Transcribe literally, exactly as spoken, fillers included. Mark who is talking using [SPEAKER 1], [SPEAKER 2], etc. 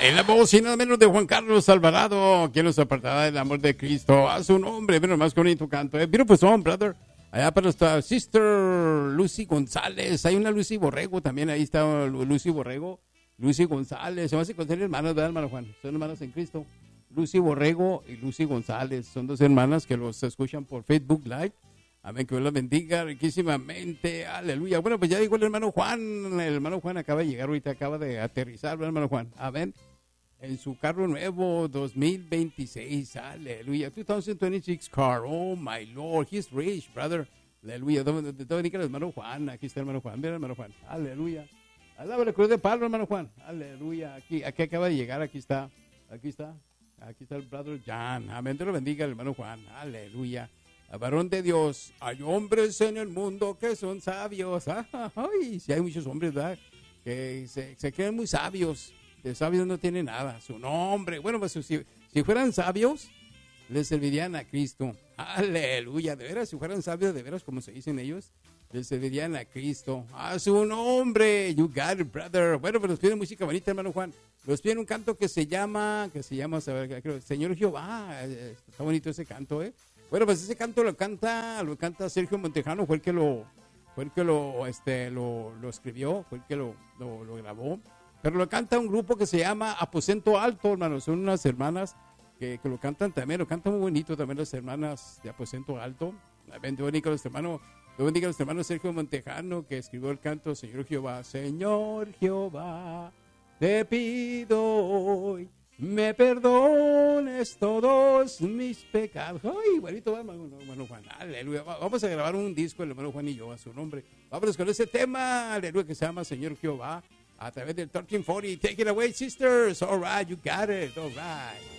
[SPEAKER 1] En la voz y nada menos de Juan Carlos Alvarado, quien nos apartará del amor de Cristo. A su nombre, menos más bonito canto. Eh. Beautiful song, brother. Allá para nuestra sister Lucy González. Hay una Lucy Borrego también. Ahí está Lucy Borrego. Lucy González. Se van a encontrar hermanas, ¿verdad, hermano Juan? Son hermanas en Cristo. Lucy Borrego y Lucy González. Son dos hermanas que los escuchan por Facebook Live. Amén, que Dios las bendiga riquísimamente. Aleluya. Bueno, pues ya dijo el hermano Juan. El hermano Juan acaba de llegar ahorita, acaba de aterrizar, ¿verdad, hermano Juan? Amén. En su carro nuevo, dos mil veintiséis. Aleluya. dos mil veintiséis car. Oh, my Lord. He's rich, brother. Aleluya. Te bendiga el hermano Juan. Aquí está el hermano Juan. Mira, hermano Juan. Aleluya. Alaba la cruz de Pablo, hermano Juan. Aleluya. Aquí, aquí acaba de llegar. Aquí está. Aquí está. Aquí está el brother John. Amén. Te lo bendiga el hermano Juan. Aleluya. Varón de Dios, hay hombres en el mundo que son sabios. Ay, sí hay muchos hombres, ¿verdad? Que se, se creen muy sabios. De sabios no tienen nada. Su nombre. Bueno, pues si, si fueran sabios, les servirían a Cristo. Aleluya. De veras, si fueran sabios, de veras, como se dicen ellos, les servirían a Cristo. A su nombre. You got it, brother. Bueno, pues nos piden música bonita, hermano Juan. Nos piden un canto que se llama, que se llama, creo, Señor Jehová. Está bonito ese canto, ¿eh? Bueno, pues ese canto lo canta, lo canta Sergio Montejano, fue el que lo, fue el que lo, este, lo, lo escribió, fue el que lo, lo, lo grabó. Pero lo canta un grupo que se llama Aposento Alto, hermano. Son unas hermanas que, que lo cantan también, lo cantan muy bonito también las hermanas de Aposento Alto. Bendigo a los hermanos, bendigo a los hermanos Sergio Montejano, que escribió el canto Señor Jehová. Señor Jehová, te pido hoy, me perdones todos mis pecados. Ay, bonito, hermano, hermano Juan. Aleluya. Vamos a grabar un disco, el hermano Juan y yo, a su nombre. Vámonos con ese tema, aleluya, que se llama Señor Jehová, a través del Talking cuarenta. Take it away, sisters. All right, you got it. All right.